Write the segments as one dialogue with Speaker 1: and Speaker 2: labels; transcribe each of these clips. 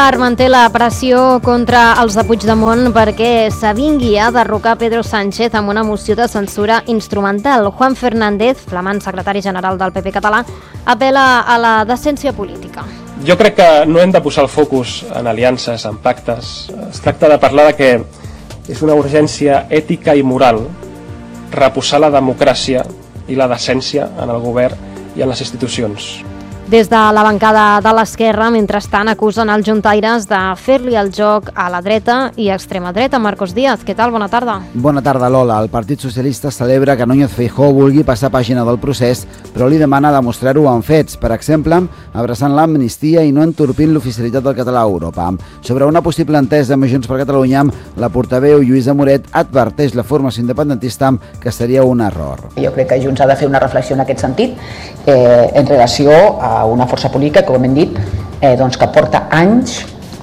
Speaker 1: Popular manté la pressió contra els de Puigdemont perquè s'avingui a derrocar Pedro Sánchez amb una moció de censura instrumental. Juan Fernández, flamant secretari general del PP català, apel·la a la decència política.
Speaker 2: Jo crec que no hem de posar el focus en aliances, en pactes. Es tracta de parlar de que és una urgència ètica i moral reposar la democràcia i la decència en el govern i en les institucions.
Speaker 1: Des de la bancada de l'esquerra, mentrestant, acusen els juntaires de fer-li el joc a la dreta i extrema dreta. Marcos Díaz, què tal? Bona tarda.
Speaker 3: Bona tarda, Lola. El Partit Socialista celebra que Núñez Feijóo vulgui passar pàgina del procés, però li demana demostrar-ho amb fets, per exemple, abraçant l'amnistia i no entorpint l'oficialitat del català a Europa. Sobre una possible entesa amb Junts per Catalunya, la portaveu Lluïsa Moret adverteix la formació independentista que seria un error.
Speaker 4: Jo crec que Junts ha de fer una reflexió en aquest sentit en relació a una força política, com hem dit, que porta anys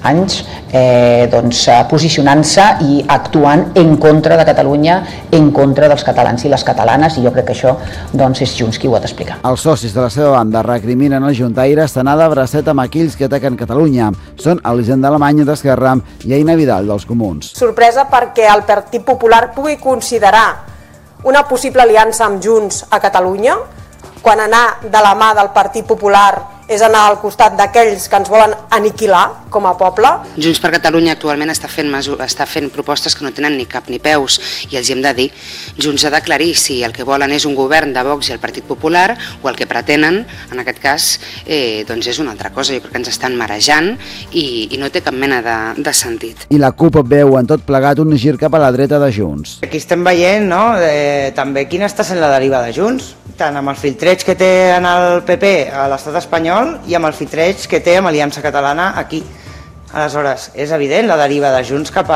Speaker 4: posicionant-se i actuant en contra de Catalunya, en contra dels catalans i les catalanes, i jo crec que això és Junts qui ho ha d'explicar.
Speaker 3: Els socis de la seva banda recriminen als juntaires anar de bracet amb aquells que ataquen Catalunya. Són Elisenda Alemany d'Esquerra i Eina Vidal dels Comuns.
Speaker 5: Sorpresa perquè el Partit Popular pugui considerar una possible aliança amb Junts a Catalunya, quan anar de la mà del Partit Popular és anar al costat d'aquells que ens volen aniquilar com a poble.
Speaker 6: Junts per Catalunya actualment està fent propostes que no tenen ni cap ni peus, i els hi hem de dir. Junts ha d'aclarir si el que volen és un govern de Vox i el Partit Popular, o el que pretenen, en aquest cas, és una altra cosa. Jo crec que ens estan marejant i no té cap mena de sentit.
Speaker 3: I la CUP veu en tot plegat un gir cap a la dreta de Junts.
Speaker 7: Aquí estem veient també quina està sent la deriva de Junts, tant amb el filtreig que té en el PP a l'estat espanyol i amb el filtreig que té amb Aliança Catalana aquí. Aleshores, és evident la deriva de Junts cap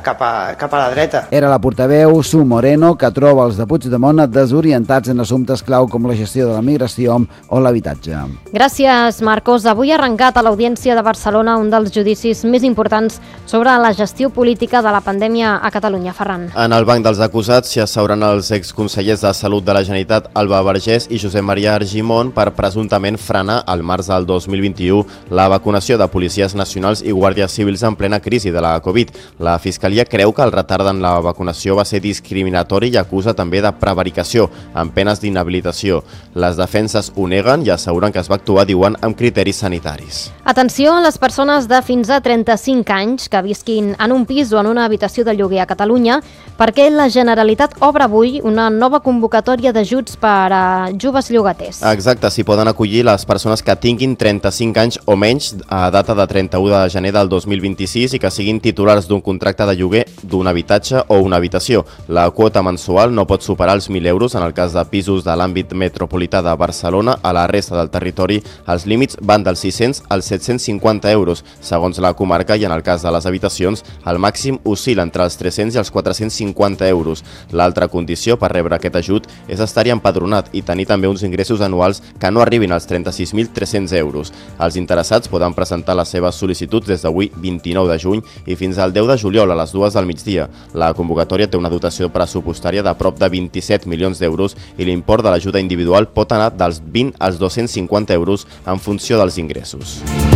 Speaker 7: a la dreta.
Speaker 3: Era la portaveu Su Moreno, que troba els de Puigdemont desorientats en assumptes clau com la gestió de la migració o l'habitatge.
Speaker 1: Gràcies, Marcos. Avui ha arrencat a l'Audiència de Barcelona un dels judicis més importants sobre la gestió política de la pandèmia a Catalunya. Ferran.
Speaker 8: En el banc dels acusats s'hi asseuran els exconsellers de Salut de la Generalitat, Alba Vergés i Josep Maria Argimon, per presumptament frenar al març del 2021 la vacunació de policies nacionals i guàrdies civils en plena crisi de la Covid. La Fiscalia creu que el retard en la vacunació va ser discriminatori i acusa també de prevaricació, amb penes d'inhabilitació. Les defenses ho neguen i asseguren que es va actuar, diuen, amb criteris sanitaris.
Speaker 1: Atenció a les persones de fins a 35 anys que visquin en un pis o en una habitació de lloguer a Catalunya, perquè la Generalitat obre avui una nova convocatòria d'ajuts per a joves llogaters.
Speaker 8: Exacte, s'hi poden acollir les persones que tinguin 35 anys o menys a data de 31 de gener del 2026 i que siguin titulars d'un contracte de lloguer d'un habitatge o una habitació. La quota mensual no pot superar els 1.000 euros en el cas de pisos de l'àmbit metropolità de Barcelona. A la resta del territori els límits van dels 600 als 750 euros, segons la comarca, i en el cas de les habitacions el màxim oscil·la entre els 300 i els 450 euros. L'altra condició per rebre aquest ajut és estar-hi empadronat i tenir també uns ingressos anuals que no arribin als 36.300 euros. Els interessats poden presentar les seves sol·licituds des d'avui 29 de juny i fins al 10 de juliol a les 2 del migdia. La convocatòria té una dotació pressupostària de prop de 27 milions d'euros i l'import de l'ajuda individual pot anar dels 20 als 250 euros en funció dels ingressos.